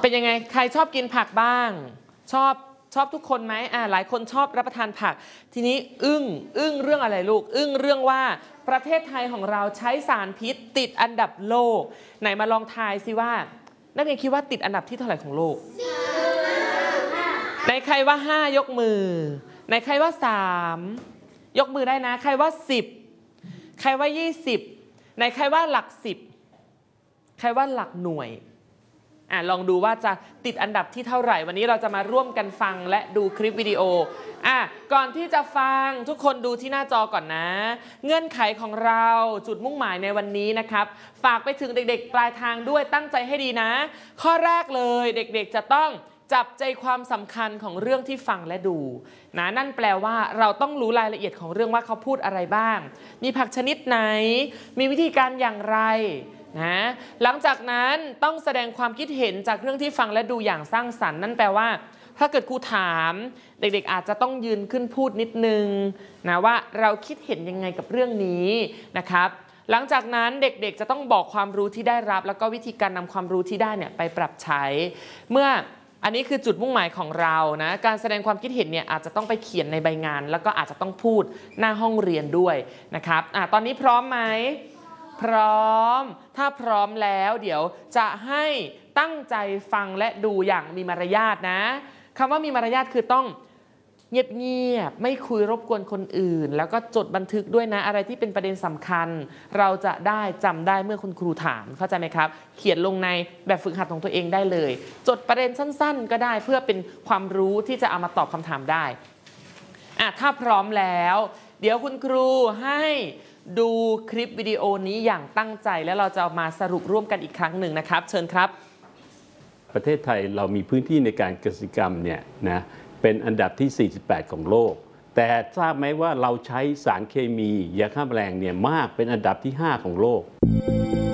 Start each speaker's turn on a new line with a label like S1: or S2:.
S1: เป็นยังไงใครชอบกินผักบ้างชอบทุกคนไหมหลายคนชอบรับประทานผักทีนี้อึ้งเรื่องอะไรลูกอึ้งเรื่องว่าประเทศไทยของเราใช้สารพิษติดอันดับโลกไหนมาลองทายซิว่านักเรียนคิดว่าติดอันดับที่เท่าไหร่ของโลกในใครว่า5ยกมือในใครว่า3ยกมือได้นะใครว่า10ใครว่า20ในใครว่าหลัก10ใครว่าหลักหน่วยลองดูว่าจะติดอันดับที่เท่าไหร่วันนี้เราจะมาร่วมกันฟังและดูคลิปวิดีโอก่อนที่จะฟังทุกคนดูที่หน้าจอก่อนนะเงื่อนไขของเราจุดมุ่งหมายในวันนี้นะครับฝากไปถึงเด็กๆปลายทางด้วยตั้งใจให้ดีนะข้อแรกเลยเด็กๆจะต้องจับใจความสำคัญของเรื่องที่ฟังและดูนะนั่นแปลว่าเราต้องรู้รายละเอียดของเรื่องว่าเขาพูดอะไรบ้างมีผักชนิดไหนมีวิธีการอย่างไรนะหลังจากนั้นต้องแสดงความคิดเห็นจากเรื่องที่ฟังและดูอย่างสร้างสรรค์นั่นแปลว่าถ้าเกิดครูถามเด็กๆอาจจะต้องยืนขึ้นพูดนิดนึงนะว่าเราคิดเห็นยังไงกับเรื่องนี้นะครับหลังจากนั้นเด็กๆจะต้องบอกความรู้ที่ได้รับแล้วก็วิธีการนำความรู้ที่ได้เนี่ยไปปรับใช้เมื่ออันนี้คือจุดมุ่งหมายของเรานะการแสดงความคิดเห็นเนี่ยอาจจะต้องไปเขียนในใบงานแล้วก็อาจจะต้องพูดหน้าห้องเรียนด้วยนะครับตอนนี้พร้อมไหมพร้อมถ้าพร้อมแล้วเดี๋ยวจะให้ตั้งใจฟังและดูอย่างมีมารยาทนะคำว่ามีมารยาทคือต้องเงียบๆไม่คุยรบกวนคนอื่นแล้วก็จดบันทึกด้วยนะอะไรที่เป็นประเด็นสำคัญเราจะได้จำได้เมื่อคุณครูถามเข้าใจไหมครับเขียนลงในแบบฝึกหัดของตัวเองได้เลยจดประเด็นสั้นๆก็ได้เพื่อเป็นความรู้ที่จะเอามาตอบคำถามได้ถ้าพร้อมแล้วเดี๋ยวคุณครูให้ดูคลิปวิดีโอนี้อย่างตั้งใจแล้วเราจะมาสรุปร่วมกันอีกครั้งหนึ่งนะครับเชิญครับ
S2: ประเทศไทยเรามีพื้นที่ในการเกษตรกรรมเนี่ยนะเป็นอันดับที่ 48 ของโลกแต่ทราบไหมว่าเราใช้สารเคมียาฆ่าแมลงเนี่ยมากเป็นอันดับที่ 5 ของโลก